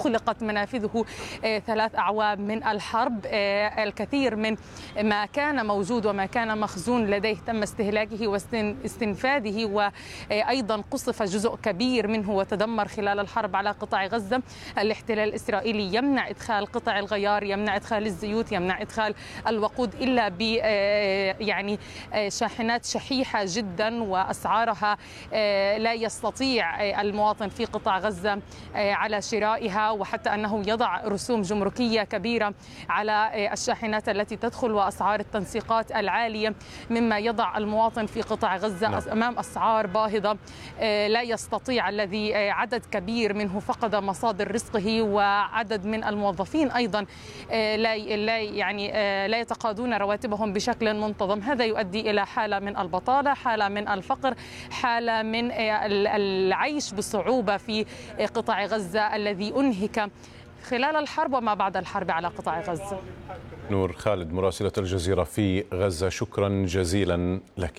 أغلقت منافذه 3 أعوام من الحرب. الكثير من ما كان موجود وما كان مخزون لديه تم استهلاكه واستنفاذه، وأيضا قصف جزء كبير منه وتدمر خلال الحرب على قطاع غزة. الاحتلال الإسرائيلي يمنع إدخال قطع الغيار، يمنع إدخال الزيوت، يمنع إدخال الوقود إلا ب يعني شاحنات شحيحة جدا، وأسعارها لا يستطيع المواطن في قطاع غزة على شرائها، وحتى أنه يضع رسوم جمركية كبيرة على الشاحنات التي تدخل، وأسعار التنسيقات العالية، مما يضع المواطن في قطاع غزة أمام أسعار باهظة. لا يستطيع الذي عدد كبير منه فقد مصادر رزقه، وعدد من الموظفين أيضا لا يتقاضون رواتبهم بشكل منتظم. هذا يؤدي إلى حالة من البطالة، حالة من الفقر، حالة من العيش بصعوبة في قطاع غزة الذي أنهك خلال الحرب وما بعد الحرب على قطاع غزة. نور خالد مراسلة الجزيرة في غزة، شكرا جزيلا لك.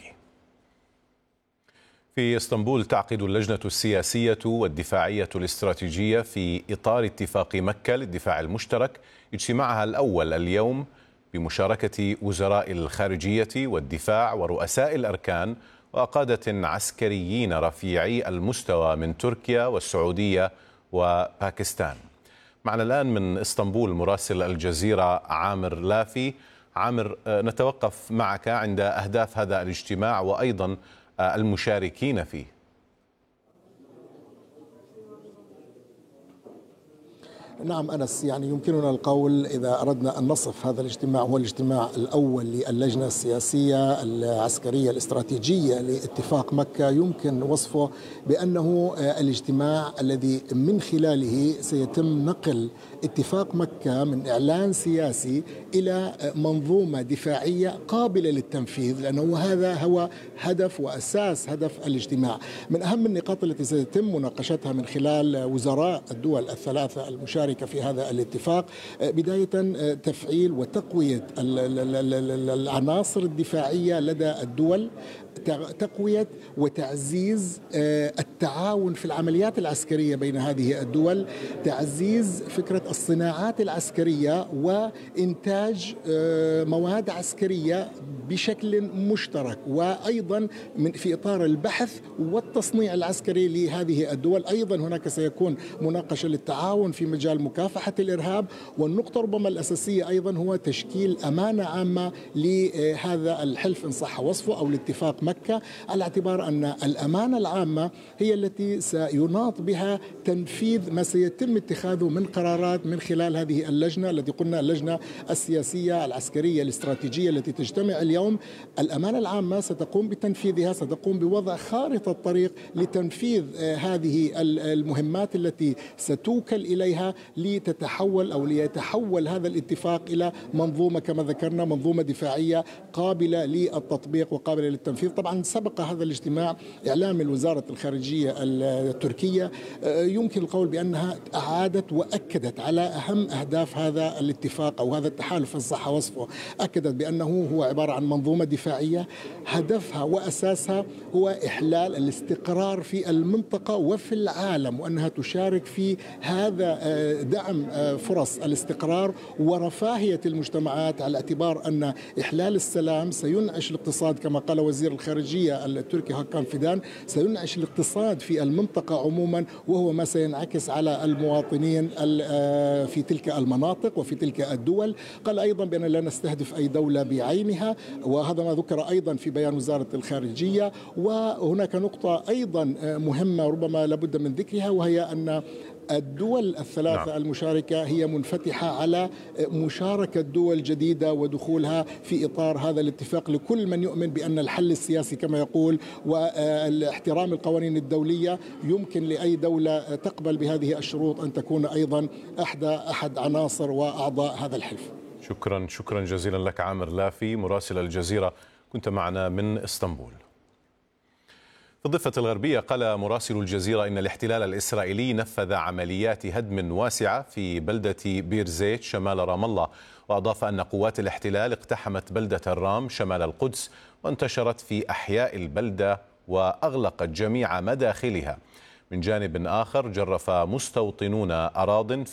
في اسطنبول تعقد اللجنة السياسية والدفاعية الاستراتيجية في إطار اتفاق مكة للدفاع المشترك اجتماعها الأول اليوم بمشاركة وزراء الخارجية والدفاع ورؤساء الأركان وقادة عسكريين رفيعي المستوى من تركيا والسعودية وباكستان. معنا الآن من اسطنبول مراسل الجزيرة عامر لافي. عامر، نتوقف معك عند أهداف هذا الاجتماع وأيضا المشاركين فيه. نعم أنس، يعني يمكننا القول إذا أردنا أن نصف هذا الاجتماع، هو الاجتماع الأول للجنة السياسية العسكرية الاستراتيجية لاتفاق مكة، يمكن وصفه بأنه الاجتماع الذي من خلاله سيتم نقل اتفاق مكة من إعلان سياسي إلى منظومة دفاعية قابلة للتنفيذ، لأنه هذا هو هدف وأساس هدف الاجتماع. من أهم النقاط التي سيتم مناقشتها من خلال وزراء الدول الثلاثة المشاركة في هذا الاتفاق بداية تفعيل وتقوية العناصر الدفاعية لدى الدول، تقوية وتعزيز التعاون في العمليات العسكرية بين هذه الدول، تعزيز فكرة الصناعات العسكرية وإنتاج مواد عسكرية بشكل مشترك، وأيضا في إطار البحث والتصنيع العسكري لهذه الدول. أيضا هناك سيكون مناقشة للتعاون في مجال مكافحة الإرهاب، والنقطة ربما الأساسية أيضا هو تشكيل أمانة عامة لهذا الحلف إن صح وصفه أو لاتفاق مكة، على اعتبار أن الأمانة العامة هي التي سيناط بها تنفيذ ما سيتم اتخاذه من قرارات من خلال هذه اللجنة التي قلنا اللجنة السياسية العسكرية الاستراتيجية التي تجتمع اليوم. الأمانة العامة ستقوم بتنفيذها، ستقوم بوضع خارطة طريق لتنفيذ هذه المهمات التي ستوكل إليها لتتحول أو ليتحول هذا الاتفاق إلى منظومة كما ذكرنا، منظومة دفاعية قابلة للتطبيق وقابلة للتنفيذ. طبعا سبق هذا الاجتماع إعلام من وزارة الخارجية التركية، يمكن القول بأنها أعادت وأكدت على أهم أهداف هذا الاتفاق أو هذا التحالف إن صح وصفه. أكدت بأنه هو عبارة عن منظومة دفاعية هدفها وأساسها هو إحلال الاستقرار في المنطقة وفي العالم، وأنها تشارك في هذا دعم فرص الاستقرار ورفاهية المجتمعات، على اعتبار أن إحلال السلام سينعش الاقتصاد كما قال وزير الخارجية التركي هاكان فيدان، سينعش الاقتصاد في المنطقة عموما، وهو ما سينعكس على المواطنين في تلك المناطق وفي تلك الدول. قال أيضا بأن لا نستهدف أي دولة بعينها، وهذا ما ذكر أيضا في بيان وزارة الخارجية. وهناك نقطة أيضا مهمة ربما لابد من ذكرها، وهي أن الدول الثلاثة المشاركة هي منفتحة على مشاركة دول جديدة ودخولها في إطار هذا الاتفاق، لكل من يؤمن بأن الحل السياسي كما يقول واحترام القوانين الدولية يمكن لأي دولة تقبل بهذه الشروط أن تكون أيضا أحد عناصر وأعضاء هذا الحلف. شكرا جزيلا لك عامر لافي مراسل الجزيرة، كنت معنا من اسطنبول. في الضفة الغربية قال مراسل الجزيرة إن الاحتلال الإسرائيلي نفذ عمليات هدم واسعة في بلدة بير زيت شمال رام الله، وأضاف أن قوات الاحتلال اقتحمت بلدة الرام شمال القدس وانتشرت في أحياء البلدة وأغلقت جميع مداخلها. من جانب آخر جرف مستوطنون أراضٍ